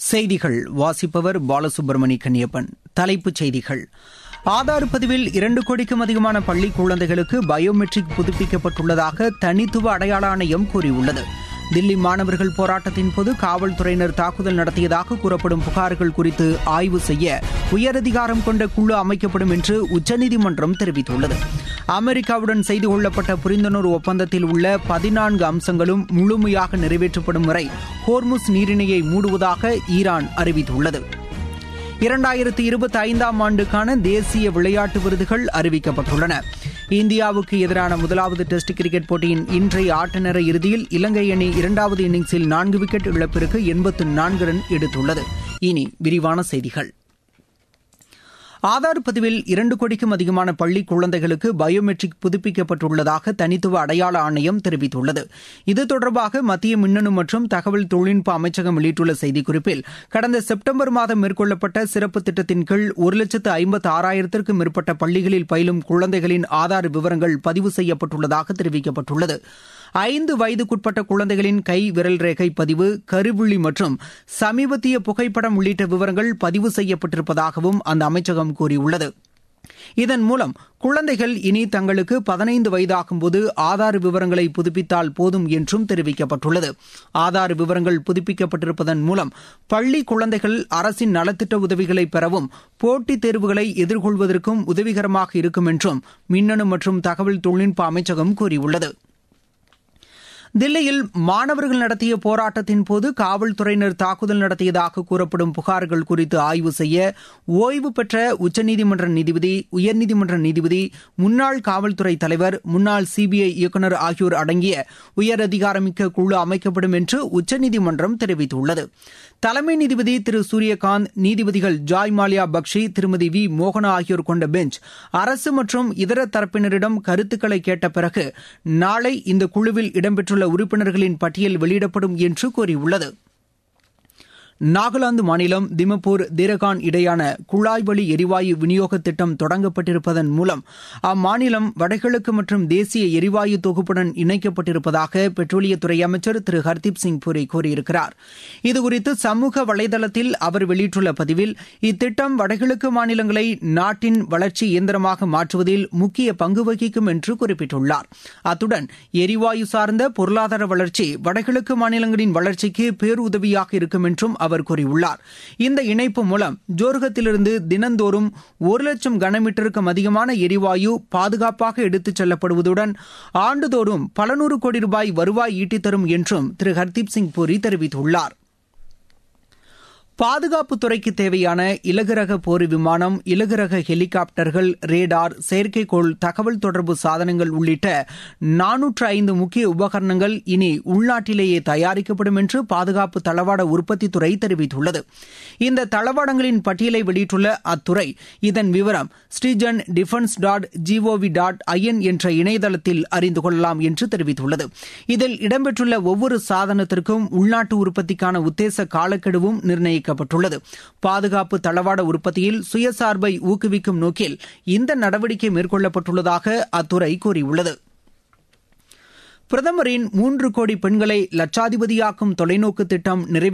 செய்திகள் வாசிப்பவர் பாலசுப்ரமணி கன்னியப்பன். தலைப்புச் செய்திகள்: ஆதார் பதிவில் 2 கோடிக்கும் அதிகமான பள்ளி குழந்தைகளுக்கு பயோமெட்ரிக் புதுப்பிக்கப்பட்டுள்ளதாக தனித்துவ அடையாள ஆணையம் கூறியுள்ளது. தில்லி மாணவர்கள் போராட்டத்தின் போது காவல்துறையினர் தாக்குதல் நடத்தியதாக கூறப்படும் புகார்கள் குறித்து ஆய்வு செய்ய உயரதிகாரம் கொண்ட குழு அமைக்கப்படும் என்று உச்சநீதிமன்றம் தெரிவித்துள்ளது. அமெரிக்காவுடன் செய்து கொள்ளப்பட்ட புரிந்துணர்வு ஒப்பந்தத்தில் உள்ள 14 அம்சங்களும் முழுமையாக நிறைவேற்றப்படும் வரை ஹோர்முஸ் நீரிணையை மூடுவதாக ஈரான் அறிவித்துள்ளது. 2025ஆம் ஆண்டுக்கான தேசிய விளையாட்டு விருதுகள் அறிவிக்கப்பட்டுள்ளன. இந்தியாவுக்கு எதிரான முதலாவது டெஸ்ட் கிரிக்கெட் போட்டியின் இன்றைய ஆட்ட நேர இறுதியில் இலங்கை அணி 2வது இன்னிங்ஸில் 4 விக்கெட் இழப்பிற்கு 84 ரன் எடுத்துள்ளது. இனி விரிவான செய்திகள். ஆதார் பதிவில் 2 கோடிக்கும் அதிகமான பள்ளி குழந்தைகளுக்கு பயோமெட்ரிக் புதுப்பிக்கப்பட்டுள்ளதாக தனித்துவ அடையாள ஆணையம் தெரிவித்துள்ளது. இது தொடர்பாக மத்திய மின்னணு மற்றும் தகவல் தொழில்நுட்ப அமைச்சகம் வெளியிட்டுள்ள செய்திக்குறிப்பில், கடந்த செப்டம்பர் மாதம் மேற்கொள்ளப்பட்ட சிறப்பு திட்டத்தின் கீழ் 1,56,000க்கும் மேற்பட்ட பள்ளிகளில் பயிலும் குழந்தைகளின் ஆதார் விவரங்கள் பதிவு செய்யப்பட்டுள்ளதாக தெரிவிக்கப்பட்டுள்ளது. 5 வயதுக்குட்பட்ட குழந்தைகளின் கை விரல் ரேகை பதிவு, கருவிழி மற்றும் சமீபத்திய புகைப்படம் உள்ளிட்ட விவரங்கள் பதிவு செய்யப்பட்டிருப்பதாகவும் அந்த அமைச்சகம் கூறியுள்ளது. இதன் மூலம் குழந்தைகள் இனி தங்களுக்கு 15 வயதாகும்போது ஆதார் விவரங்களை புதுப்பித்தால் போதும் என்றும் தெரிவிக்கப்பட்டுள்ளது. ஆதார் விவரங்கள் புதுப்பிக்கப்பட்டிருப்பதன் மூலம் பள்ளி குழந்தைகள் அரசின் நலத்திட்ட உதவிகளை பெறவும் போட்டித் தேர்வுகளை எதிர்கொள்வதற்கும் உதவிகரமாக இருக்கும் என்றும் மின்னணு மற்றும் தகவல் தொழில்நுட்ப அமைச்சகம் கூறியுள்ளது. தில்லியில் மாணவர்கள் நடத்திய போராட்டத்தின் போது காவல்துறையினர் தாக்குதல் நடத்தியதாக கூறப்படும் புகார்கள் குறித்து ஆய்வு செய்ய ஓய்வு பெற்ற உச்சநீதிமன்ற நீதிபதி, உயர்நீதிமன்ற நீதிபதி, முன்னாள் காவல்துறை தலைவர், முன்னாள் சிபிஐ இயக்குநர் ஆகியோர் அடங்கிய உயரதிகாரமிக்க குழு அமைக்கப்படும் என்று உச்சநீதிமன்றம் தெரிவித்துள்ளது. தலைமை நீதிபதி திரு சூரியகாந்த், நீதிபதிகள் ஜாய் மால்யா பக்ஷி, திருமதி வி மோகனா ஆகியோர் கொண்ட பெஞ்ச் அரசு மற்றும் இதர தரப்பினரிடம் கருத்துக்களை கேட்ட பிறகு நாளை இந்த குழுவில் இடம்பெற்றுள்ள உறுப்பினர்களின் பட்டியல் வெளியிடப்படும் என்று கூறியுள்ளது. நாகாலாந்து மாநிலம் திமப்பூர் தீரகான் இடையான குழாய் வழி எரிவாயு விநியோக திட்டம் தொடங்கப்பட்டிருப்பதன் மூலம் அம்மாநிலம் வடகிழக்கு மற்றும் தேசிய எரிவாயு தொகுப்புடன் இணைக்கப்பட்டிருப்பதாக பெட்ரோலியத்துறை அமைச்சர் திரு ஹர்தீப் சிங் பூரி கூறியிருக்கிறார். இதுகுறித்து சமூக வலைதளத்தில் அவர் வெளியிட்டுள்ள பதிவில், இத்திட்டம் வடகிழக்கு மாநிலங்களை நாட்டின் வளர்ச்சி இயந்திரமாக மாற்றுவதில் முக்கிய பங்கு வகிக்கும் என்று குறிப்பிட்டுள்ளார். அத்துடன் எரிவாயு சார்ந்த பொருளாதார வளர்ச்சி வடகிழக்கு மாநிலங்களின் வளர்ச்சிக்கு பேருதவியாக இருக்கும் என்றும் அவர் கூறியுள்ளார். இந்த இணைப்பு மூலம் ஜோர்ஹத்திலிருந்து தினந்தோறும் 1,00,000 கனமீட்டருக்கும் அதிகமான எரிவாயு பாதுகாப்பாக எடுத்துச் செல்லப்படுவதுடன் ஆண்டுதோறும் பல நூறு கோடி ரூபாய் வருவாய் ஈட்டித்தரும் என்றும் திரு ஹர்தீப் சிங் பூரி தெரிவித்துள்ளார். பாதுகாப்புத் துறைக்கு தேவையான இலகுரக போர் விமானம், இலகுரக ஹெலிகாப்டர்கள், ரேடார், செயற்கைக்கோள், தகவல் தொடர்பு சாதனங்கள் உள்ளிட்ட 405 முக்கிய உபகரணங்கள் இனி உள்நாட்டிலேயே தயாரிக்கப்படும் என்று பாதுகாப்பு தளவாட உற்பத்தித்துறை தெரிவித்துள்ளது. இந்த தளவாடங்களின் பட்டியலை வெளியிட்டுள்ள அத்துறை இதன் விவரம் stringentdefense.gov.in என்ற இணையதளத்தில் அறிந்து கொள்ளலாம் என்று தெரிவித்துள்ளது. இதில் இடம்பெற்றுள்ள ஒவ்வொரு சாதனத்திற்கும் உள்நாட்டு உற்பத்திக்கான உத்தேச காலக்கெடுவும் நிர்ணயிக்கப்பட்டுள்ளது. பாதுகாப்பு தளவாட உற்பத்தியில் சுயசார்பை ஊக்குவிக்கும் நோக்கில் இந்த நடவடிக்கை மேற்கொள்ளப்பட்டுள்ளதாக அத்துறை கூறியுள்ளது. பிரதமரின் 3 கோடி பெண்களை லட்சாதிபதியாக்கும் தொலைநோக்கு திட்டம்